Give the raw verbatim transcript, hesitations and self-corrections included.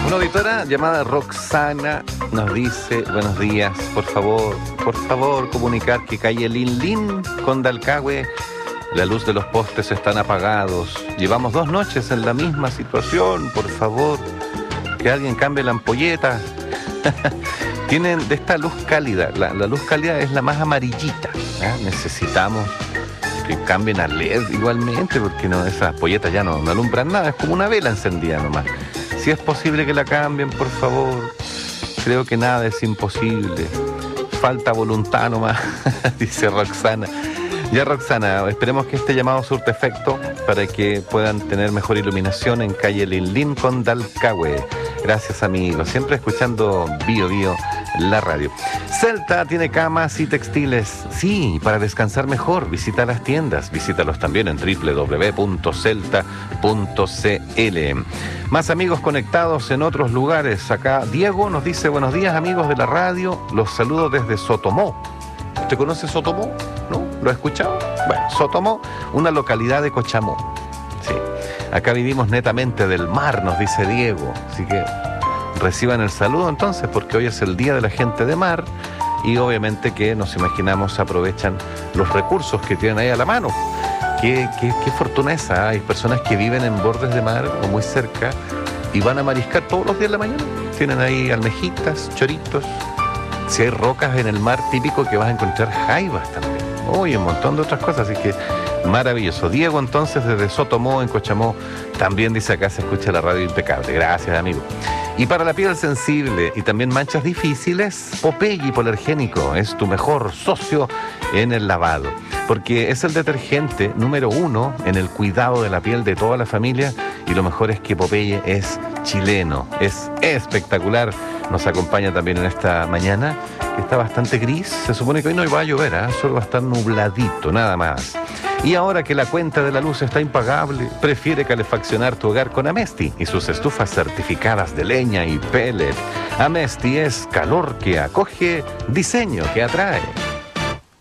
Una auditora llamada Roxana nos dice: buenos días, por favor, por favor, comunicar que calle Lin Lin con Dalcahue, la luz de los postes están apagados. Llevamos dos noches en la misma situación, por favor, que alguien cambie la ampolleta. Tienen de esta luz cálida, la, la luz cálida es la más amarillita, ¿eh? Necesitamos que cambien a L E D igualmente, porque no, esas ampolletas ya no, no alumbran nada, es como una vela encendida nomás. Si es posible que la cambien, por favor. Creo que nada es imposible. Falta voluntad nomás, dice Roxana. Ya, Roxana, esperemos que este llamado surte efecto para que puedan tener mejor iluminación en calle Lin Lin con Dalcahue. Gracias, amigos. Siempre escuchando Bio Bio, la radio. Celta tiene camas y textiles. Sí, para descansar mejor, visita las tiendas. Visítalos también en doble u doble u doble u punto celta punto c l. Más amigos conectados en otros lugares. Acá Diego nos dice: buenos días, amigos de la radio. Los saludo desde Sotomó. ¿Usted conoce Sotomó? ¿No? ¿Lo ha escuchado? Bueno, Sotomó, una localidad de Cochamó. Sí. Acá vivimos netamente del mar, nos dice Diego. Así que reciban el saludo entonces, porque hoy es el Día de la Gente de Mar y obviamente que nos imaginamos aprovechan los recursos que tienen ahí a la mano. Qué, qué, qué fortuna esa. Hay personas que viven en bordes de mar o muy cerca y van a mariscar todos los días de la mañana. Tienen ahí almejitas, choritos. Si hay rocas en el mar, típico que vas a encontrar jaivas también. Uy, un montón de otras cosas, así que maravilloso. Diego, entonces, desde Sotomó, en Cochamó, también dice acá se escucha la radio impecable. Gracias, amigo. Y para la piel sensible y también manchas difíciles, Popeye Hipoalergénico es tu mejor socio en el lavado, porque es el detergente número uno en el cuidado de la piel de toda la familia, y lo mejor es que Popeye es chileno, es espectacular. Nos acompaña también en esta mañana, que está bastante gris. Se supone que hoy no va a llover, ¿eh? Solo va a estar nubladito, nada más. Y ahora que la cuenta de la luz está impagable, prefiere calefaccionar tu hogar con Amesti y sus estufas certificadas de leña y pellet. Amesti es calor que acoge, diseño que atrae.